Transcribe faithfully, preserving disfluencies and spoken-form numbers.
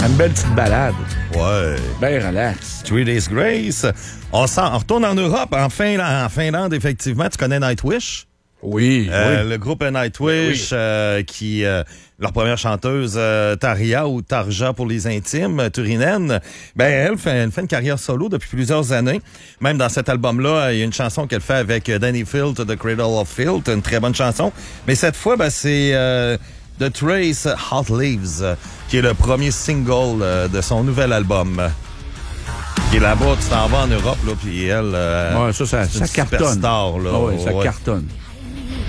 Une belle petite balade. Ouais. Ben relax. Three Days Grace. On, s'en, on retourne en Europe, en Finlande, en Finlande, effectivement. Tu connais Nightwish? Oui, euh, oui. Le groupe Nightwish, oui. euh, qui... Euh, leur première chanteuse, euh, Tarja ou Tarja pour les intimes, turinaine, ben elle fait, elle fait une carrière solo depuis plusieurs années. Même dans cet album-là, il y a une chanson qu'elle fait avec Danny Field, The Cradle of Filth, une très bonne chanson. Mais cette fois, ben, c'est euh, The Trace Hot Leaves, qui est le premier single euh, de son nouvel album. Et là-bas, tu t'en vas en Europe, là, puis elle, euh, ouais, ça, ça, ça cartonne. Superstar, là. Ah ouais, ça ouais. cartonne.